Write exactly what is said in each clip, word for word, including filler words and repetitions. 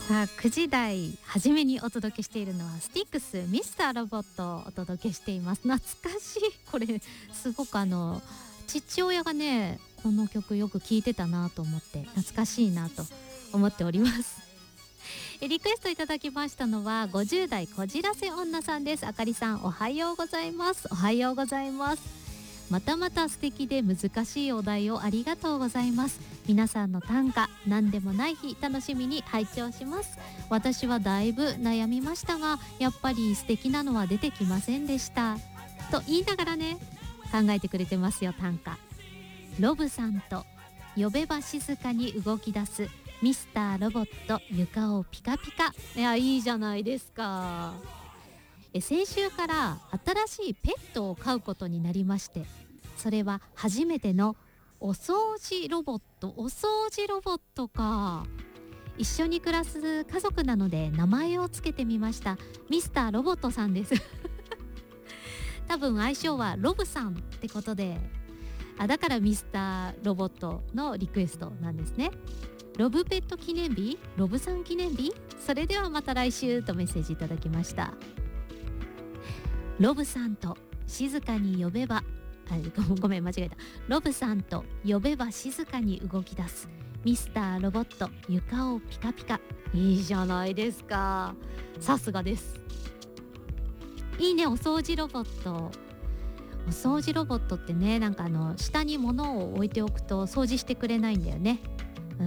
さあくじ台初めにお届けしているのはスティックスミスターロボットをお届けしています。懐かしい。これすごくあの父親がねこの曲よく聴いてたなと思って懐かしいなと思っております。リクエストいただきましたのはごじゅう代こじらせ女さんです。あかりさんおはようございます。おはようございます。またまた素敵で難しいお題をありがとうございます。皆さんの短歌何でもない日楽しみに拝聴します。私はだいぶ悩みましたがやっぱり素敵なのは出てきませんでしたと言いながらね考えてくれてますよ。短歌ロブさんと呼べば静かに動き出すミスターロボット床をピカピカ。いやいいじゃないですか。え先週から新しいペットを飼うことになりまして、それは初めてのお掃除ロボット。お掃除ロボットか。一緒に暮らす家族なので名前をつけてみました。ミスターロボットさんです多分愛称はロブさんってことで、あだからミスターロボットのリクエストなんですね。ロブペット記念日、ロブさん記念日。それではまた来週とメッセージいただきました。ロブさんと静かに呼べばあ ご, ごめん間違えた。ロブさんと呼べば静かに動き出すミスターロボット床をピカピカ。いいじゃないですか。さすがです。いいね。お掃除ロボット。お掃除ロボットってね、なんかあの下に物を置いておくと掃除してくれないんだよね。うん、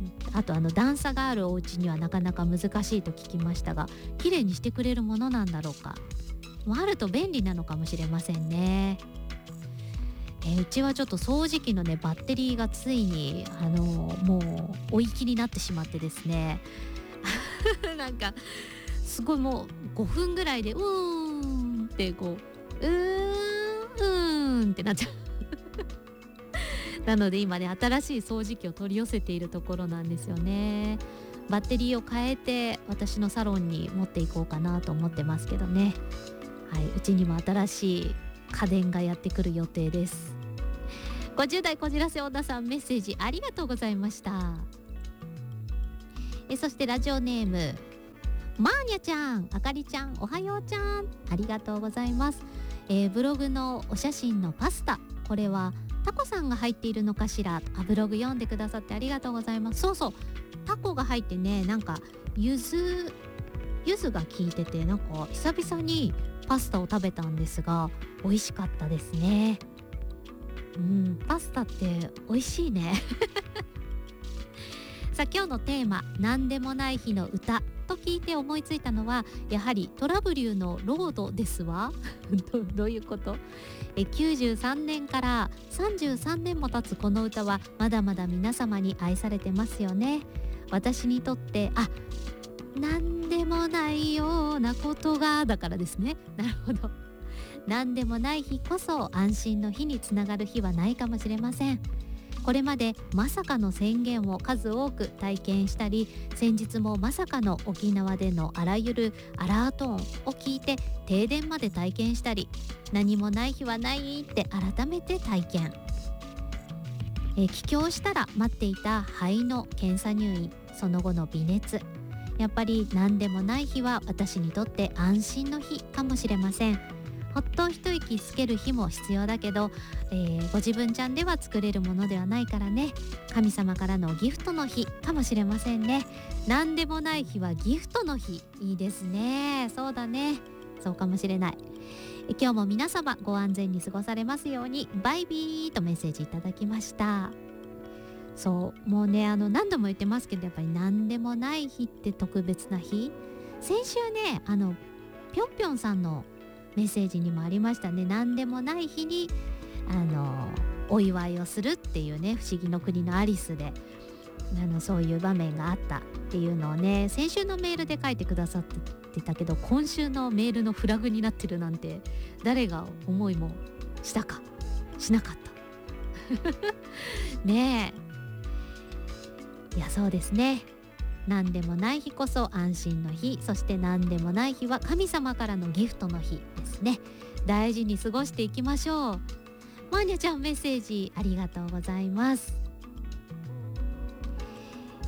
あとあの段差があるお家にはなかなか難しいと聞きましたが、綺麗にしてくれるものなんだろうか。もうあると便利なのかもしれませんね。えー、うちはちょっと掃除機のねバッテリーがついにあのもう追いきになってしまってですねなんかすごいもうごふんぐらいでうーんってこううーんうーんってなっちゃうなので今ね新しい掃除機を取り寄せているところなんですよね。バッテリーを変えて私のサロンに持っていこうかなと思ってますけどね。はい、うちにも新しい家電がやってくる予定です。ごじゅう代こじらせ女さんメッセージありがとうございました。えそしてラジオネームマーニャちゃん、あかりちゃん、おはようちゃん、ありがとうございます。えー、ブログのお写真のパスタ、これはタコさんが入っているのかしら。あブログ読んでくださってありがとうございます。そうそうタコが入ってね、なんかゆずゆずが効いてて、なんか久々にパスタを食べたんですが美味しかったですね。うんパスタって美味しいねさあ今日のテーマ何でもない日の歌と聞いて思いついたのはやはりトラブリューのロードですわど, どういうことえきゅうじゅうさんねんからさんじゅうさんねんも経つこの歌はまだまだ皆様に愛されてますよね。私にとってあ何でもないようなことがだからですね。なるほど。何でもない日こそ安心の日につながる日はないかもしれません。これまでまさかの宣言を数多く体験したり、先日もまさかの沖縄でのあらゆるアラート音を聞いて停電まで体験したり、何もない日はないって改めて体験。え帰郷したら待っていた肺の検査入院、その後の微熱。やっぱり何でもない日は私にとって安心の日かもしれません。ほっと一息つける日も必要だけど、えー、ご自分ちゃんでは作れるものではないからね。神様からのギフトの日かもしれませんね。何でもない日はギフトの日。いいですね。そうだね。そうかもしれない。え今日も皆様ご安全に過ごされますように。バイビーとメッセージいただきました。そうもうねあの何度も言ってますけど、やっぱり何でもない日って特別な日。先週ねあのぴょんぴょんさんのメッセージにもありましたね。何でもない日にあのお祝いをするっていうね、不思議の国のアリスであのそういう場面があったっていうのをね先週のメールで書いてくださってたけど、今週のメールのフラグになってるなんて誰が思いもしたかしなかったねえ。いやそうですね。何でもない日こそ安心の日、そして何でもない日は神様からのギフトの日ですね。大事に過ごしていきましょう。マーニャちゃんメッセージありがとうございます。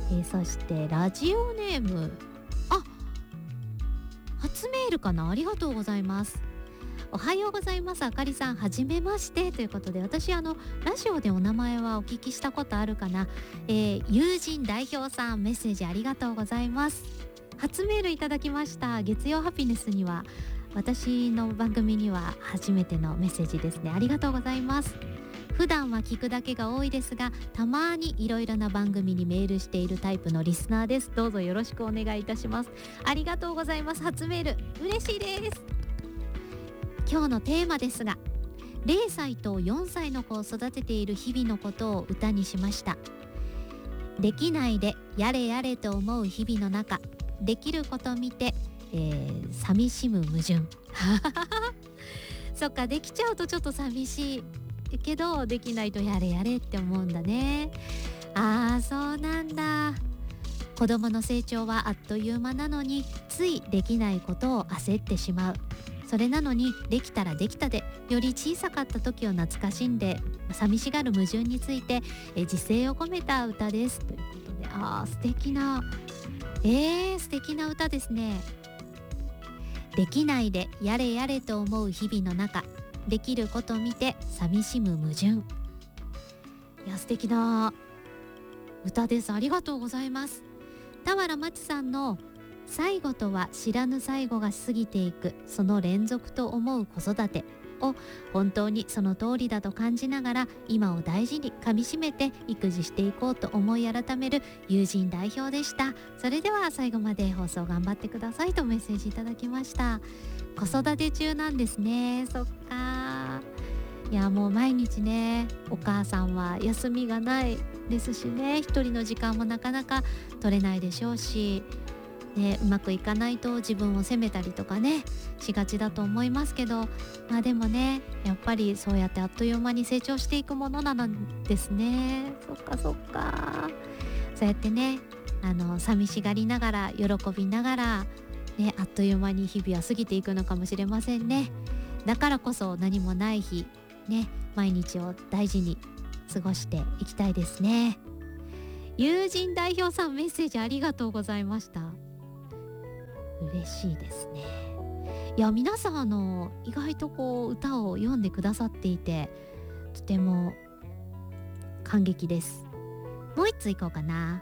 えー、そしてラジオネーム、あ、初メールかな、ありがとうございます。おはようございます、あかりさん、はじめましてということで、私あのラジオでお名前はお聞きしたことあるかな、えー、友人代表さん、メッセージありがとうございます。初メールいただきました。月曜ハピネスには、私の番組には初めてのメッセージですね。ありがとうございます。普段は聞くだけが多いですが、たまにいろいろな番組にメールしているタイプのリスナーです。どうぞよろしくお願いいたします。ありがとうございます。初メール嬉しいです。今日のテーマですが、ゼロさいとよんさいの子を育てている日々のことを歌にしました。できないでやれやれと思う日々の中、できること見て、えー、寂しむ矛盾そっか、できちゃうとちょっと寂しいけど、できないとやれやれって思うんだね。あー、そうなんだ。子供の成長はあっという間なのに、ついできないことを焦ってしまう。それなのに、できたらできたで、より小さかった時を懐かしんで寂しがる矛盾について、え自制を込めた歌ですということで、あー、素敵な、えー、素敵な歌ですね。できないでやれやれと思う日々の中、できること見て寂しむ矛盾。いや、素敵な歌です。ありがとうございます。田原町さんの最後とは知らぬ最後が過ぎていく、その連続と思う子育てを本当にその通りだと感じながら、今を大事にかみしめて育児していこうと思い改める友人代表でした。それでは最後まで放送頑張ってくださいとメッセージいただきました。子育て中なんですね。そっか。いや、もう毎日ね、お母さんは休みがないですしね、一人の時間もなかなか取れないでしょうしね、うまくいかないと自分を責めたりとかねしがちだと思いますけど、まあでもね、やっぱりそうやってあっという間に成長していくものなんですね。そっかそっか。そうやってね、あの寂しがりながら喜びながらね、あっという間に日々は過ぎていくのかもしれませんね。だからこそ何もない日ね、毎日を大事に過ごしていきたいですね。友人代表さん、メッセージありがとうございました。嬉しいですね。いや、皆さんあの意外とこう歌を読んでくださっていて、とても感激です。もう一ついこうかな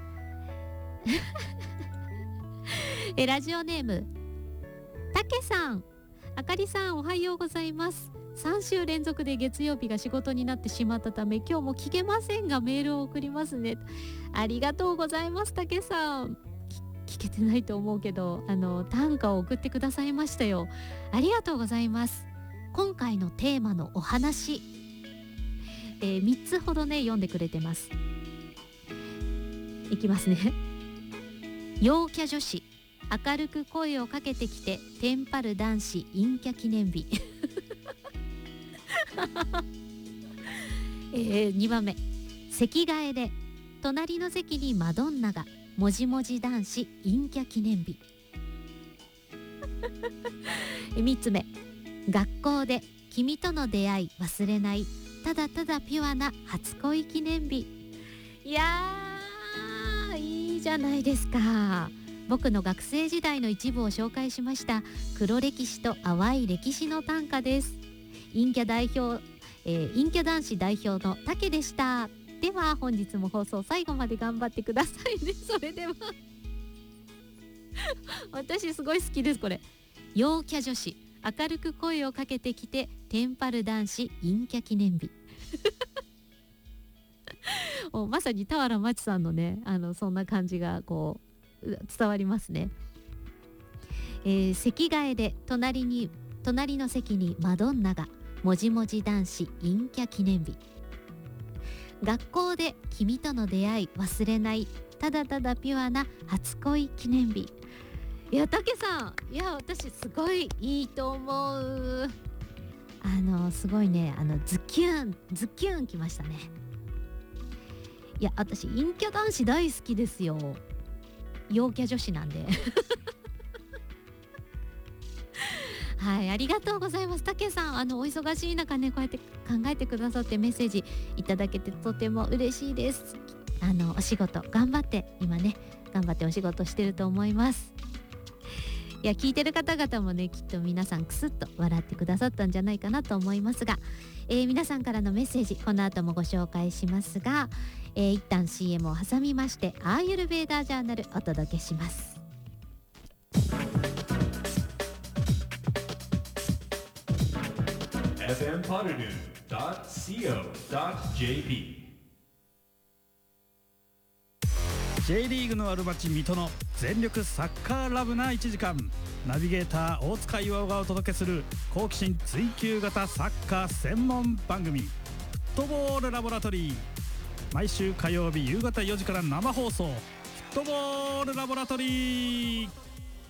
えラジオネームたけさん、あかりさん、おはようございます。さんしゅう連続で月曜日が仕事になってしまったため、今日も聞けませんがメールを送りますね。ありがとうございます。たけさん、聞けてないと思うけど、あの短歌を送ってくださいましたよ。ありがとうございます。今回のテーマのお話、えー、みっつほどね読んでくれてます。いきますね。陽キャ女子、明るく声をかけてきてテンパる男子陰キャ記念日えー、にばんめ、席替えで隣の席にマドンナがもじもじ男子陰キャ記念日みっつめ、学校で君との出会い忘れないただただピュアな初恋記念日。いやー、いいじゃないですか。僕の学生時代の一部を紹介しました黒歴史と淡い歴史の短歌です。陰キャ代表、えー、陰キャ男子代表のタケでした。では本日も放送最後まで頑張ってくださいね。それでは私すごい好きです。これ、陽キャ女子、明るく声をかけてきてテンパる男子陰キャ記念日まさに田原町さんのね、あのそんな感じがこう伝わりますね。えー、席替えで隣に隣の席にマドンナがもじもじ男子陰キャ記念日。学校で君との出会い忘れないただただピュアな初恋記念日。いや、たけさん、いや私すごいいいと思う。あのすごいね、あのズキュンズキュンきましたね。いや、私陰キャ男子大好きですよ。陽キャ女子なんではい、ありがとうございます。たけさん、あのお忙しい中ね、こうやって考えてくださってメッセージいただけてとても嬉しいです。 あのお仕事頑張って今ね頑張ってお仕事してると思います。いや聞いてる方々もねきっと皆さんクスッと笑ってくださったんじゃないかなと思いますが、えー、皆さんからのメッセージこの後もご紹介しますが、えー、一旦 シーエム を挟みましてアーユルベーダージャーナルお届けします。 エフエム ポルヌ ドット シーオー ドット ジェーピー J リーグのある町水戸の全力サッカーラブないちじかん、ナビゲーター大塚岩がお届けする好奇心追求型サッカー専門番組フットボールラボラトリー、毎週火曜日夕方よじから生放送、フットボールラボラトリー。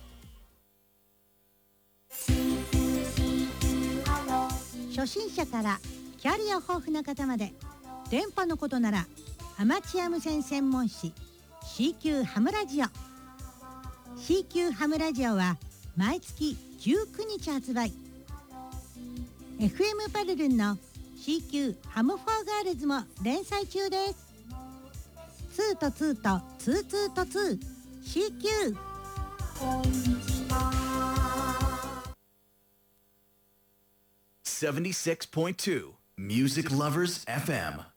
初心者からキャリア豊富な方まで、電波のことならアマチュア無線専門誌 シーキュー ハムラジオ シーキュー ハムラジオは毎月じゅうくにち発売。 エフエム パルルンの シーキュー ハムフォーガールズも連載中です。ツーとツーとツーツーとツー シーキュー。 seventy-six point two Music Lovers エフエム